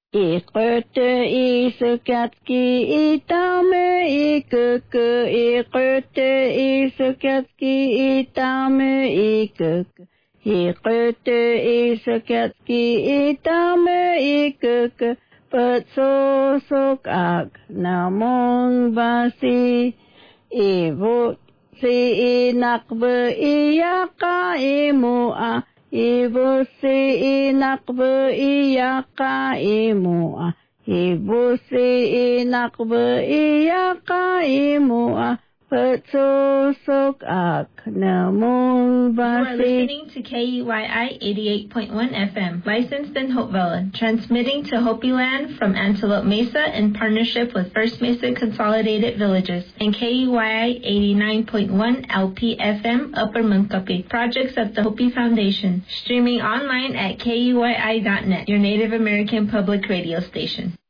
Iqte iskatki itame ikeke. Iqte iskatki itame ikeke. Iqte iskatki itame ikeke. Patsosok ak namong basi. Ivo si inakbe iyaka imua. Ivo si inakbe iyaka imua. Ivo si inakbe iyaka imua. Patsosok ak namong basi. You are listening to KUYI 88.1 FM, licensed in Hopevilla, transmitting to Hopi Land from Antelope Mesa in partnership with First Mesa Consolidated Villages, and KUYI 89.1 LP FM, Upper Munkapi, projects of the Hopi Foundation, streaming online at KUYI.net, your Native American public radio station.